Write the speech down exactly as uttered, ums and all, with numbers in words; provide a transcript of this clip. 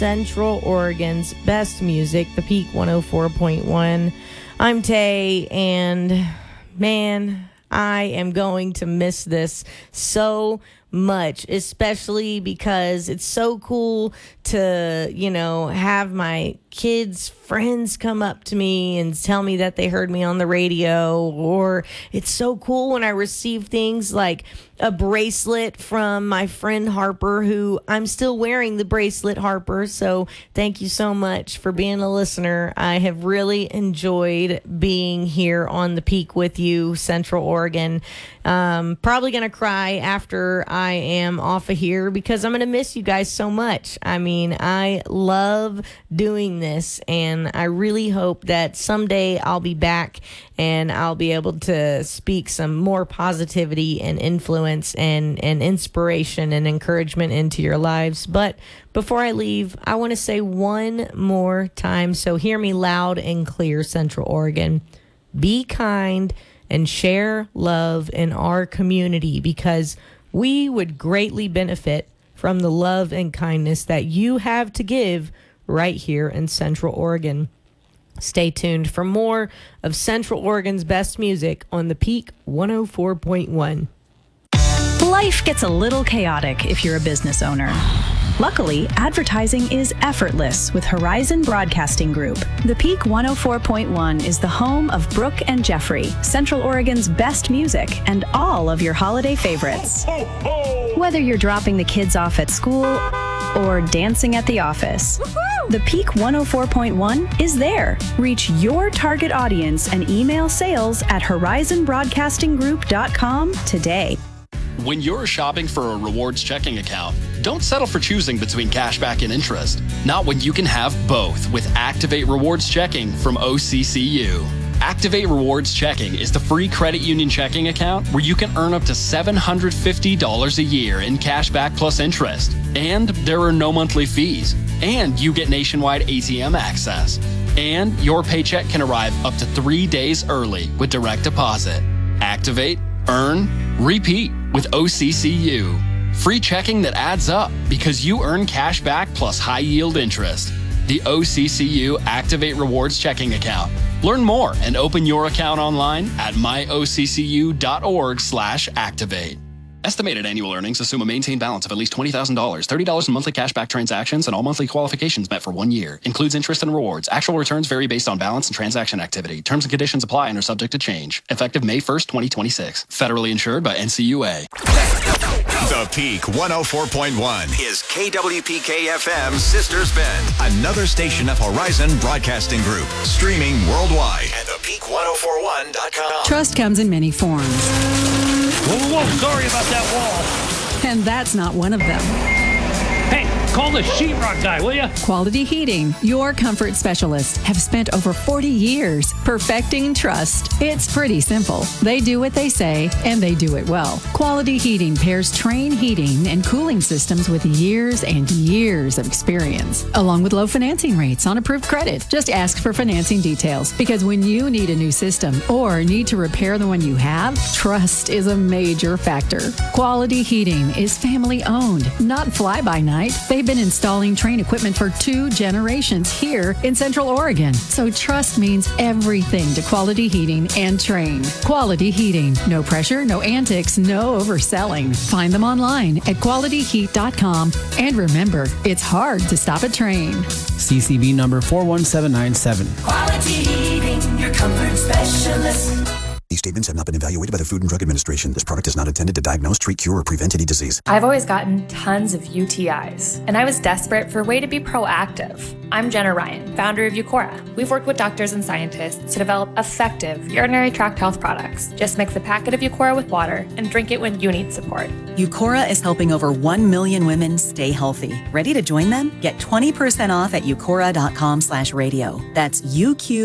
Central Oregon's best music, The Peak one oh four point one. I'm Tay, and man, I am going to miss this so much, especially because it's so cool to, you know, have my kids' friends come up to me and tell me that they heard me on the radio. Or it's so cool when I receive things like a bracelet from my friend Harper, who I'm still wearing the bracelet, Harper. So thank you so much for being a listener. I have really enjoyed being here on the Peak with you, Central Oregon. Um, probably going to cry after I am off of here because I'm going to miss you guys so much. I mean, I love doing this, and I really hope that someday I'll be back and I'll be able to speak some more positivity and influence and, and inspiration and encouragement into your lives. But before I leave, I want to say one more time, so hear me loud and clear, Central Oregon. Be kind and share love in our community, because we would greatly benefit from the love and kindness that you have to give right here in Central Oregon. Stay tuned for more of Central Oregon's best music on the Peak one oh four point one. Life gets a little chaotic if you're a business owner. Luckily, advertising is effortless with Horizon Broadcasting Group. The Peak one oh four point one is the home of Brooke and Jeffrey, Central Oregon's best music, and all of your holiday favorites. Whether you're dropping the kids off at school or dancing at the office, the Peak one oh four point one is there. Reach your target audience and email sales at horizon broadcasting group dot com today. When you're shopping for a rewards checking account, don't settle for choosing between cashback and interest. Not when you can have both with Activate Rewards Checking from O C C U. Activate Rewards Checking is the free credit union checking account where you can earn up to seven hundred fifty dollars a year in cashback plus interest. And there are no monthly fees. And you get nationwide A T M access. And your paycheck can arrive up to three days early with direct deposit. Activate, earn, repeat with O C C U. Free checking that adds up because you earn cash back plus high yield interest. The O C C U Activate Rewards Checking Account. Learn more and open your account online at my o c c u dot org slash activate. Estimated annual earnings assume a maintained balance of at least twenty thousand dollars, thirty dollars in monthly cashback transactions, and all monthly qualifications met for one year. Includes interest and rewards. Actual returns vary based on balance and transaction activity. Terms and conditions apply and are subject to change. Effective May first, twenty twenty-six. Federally insured by N C U A. The Peak one oh four point one is K W P K F M's Sisters Bend, another station of Horizon Broadcasting Group, streaming worldwide at the peak ten forty-one dot com. Trust comes in many forms. Whoa, whoa, whoa, sorry about that wall. And that's not one of them. Hey, call the sheetrock guy, will you? Quality Heating, your comfort specialist, have spent over forty years perfecting trust. It's pretty simple. They do what they say, and they do it well. Quality Heating pairs Trane heating and cooling systems with years and years of experience, along with low financing rates on approved credit. Just ask for financing details, because when you need a new system or need to repair the one you have, trust is a major factor. Quality Heating is family owned, not fly-by-night. They've been installing Trane equipment for two generations here in Central Oregon. So trust means everything to Quality Heating and Trane. Quality Heating. No pressure, no antics, no overselling. Find them online at quality heat dot com. And remember, it's hard to stop a Trane. C C B number four one seven nine seven. Quality Heating, your comfort specialist. These statements have not been evaluated by the Food and Drug Administration. This product is not intended to diagnose, treat, cure, or prevent any disease. I've always gotten tons of U T Is, and I was desperate for a way to be proactive. I'm Jenna Ryan, founder of Eucora. We've worked with doctors and scientists to develop effective urinary tract health products. Just mix a packet of Eucora with water and drink it when you need support. Eucora is helping over one million women stay healthy. Ready to join them? Get twenty percent off at eucora dot com slash radio. That's U Q